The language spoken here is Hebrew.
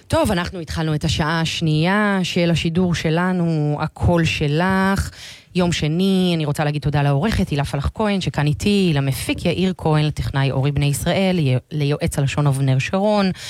טוב, אנחנו התחלנו את השעה השנייה של השידור שלנו, הקול שלך. יום שני, אני רוצה להגיד תודה לעורכת הילה פלח כהן, שכאן איתי, למפיק יאיר כהן, לטכנאי אורי בני ישראל, ליועץ הלשון אבנר שרון,